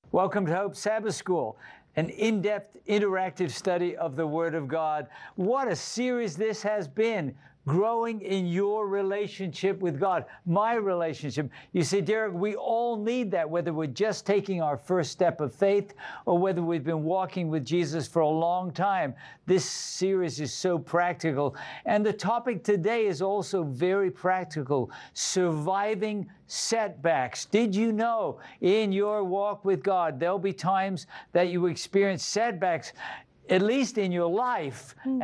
Welcome to Hope Sabbath School, an in-depth interactive study of the Word of God. What a series this has been, growing in your relationship with God, my relationship. You see, Derek, we all need that, whether we're just taking our first step of faith or whether we've been walking with Jesus for a long time. This series is so practical. And the topic today is also very practical, surviving setbacks. Did you know in your walk with God, there'll be times that you experience setbacks, at least in your life,